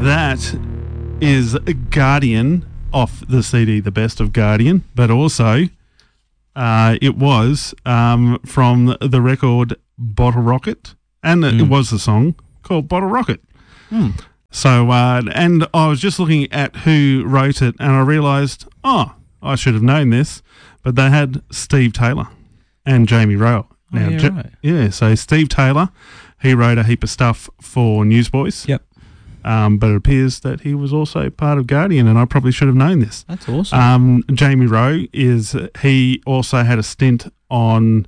That is Guardian off the CD, The Best of Guardian, but also it was from the record Bottle Rocket, and it was the song called Bottle Rocket. So, and I was just looking at who wrote it, and I realised, I should have known this, but they had Steve Taylor and Jamie Rowe. Now, right. So Steve Taylor, he wrote a heap of stuff for Newsboys. Yep. But it appears that he was also part of Guardian, and I probably should have known this. That's awesome. Jamie Rowe he also had a stint on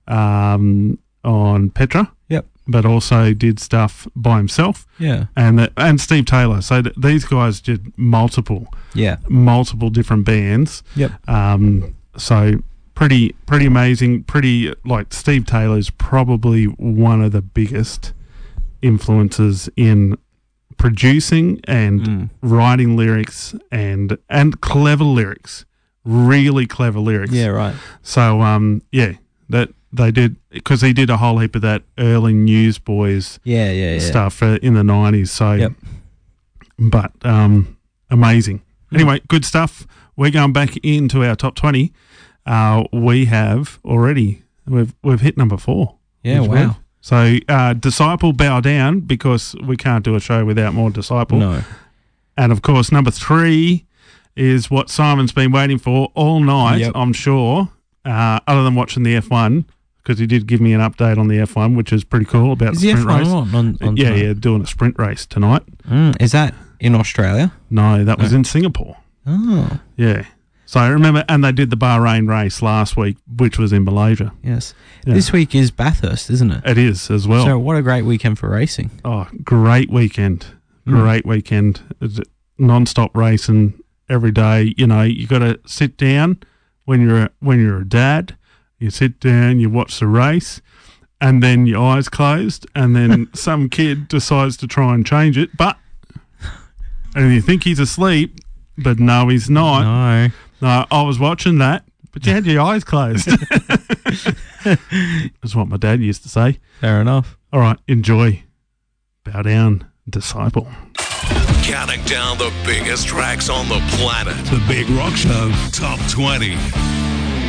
Petra. Yep. But also did stuff by himself. Yeah. And Steve Taylor. So these guys did multiple different bands. Yep. So pretty amazing. Like Steve Taylor's probably one of the biggest influences in producing and writing lyrics and clever lyrics, really clever lyrics. Yeah, right. So that they did, because he did a whole heap of that early Newsboys stuff in the 90s. So, but amazing. Anyway, good stuff. We're going back into our top 20. We have already we've hit number 4. Yeah, wow. So, Disciple, Bow Down, because we can't do a show without more Disciple. No. And, of course, number 3 is what Simon's been waiting for all night, I'm sure, other than watching the F1, because he did give me an update on the F1, which is pretty cool, about the sprint race. On doing a sprint race tonight. Is that in Australia? No, that was in Singapore. Oh. Yeah. So I remember, and they did the Bahrain race last week, which was in Malaysia. Yes. Yeah. This week is Bathurst, isn't it? It is as well. So what a great weekend for racing. Oh, great weekend. Great weekend. Non-stop racing every day. You know, you got to sit down when you're a dad. You sit down, you watch the race, and then your eyes closed, and then some kid decides to try and change it, and you think he's asleep, but no, he's not. No, I was watching that, but you had your eyes closed. That's what my dad used to say. Fair enough. All right, enjoy. Bow Down, Disciple. Counting down the biggest tracks on the planet. The Big Rock Show Top 20.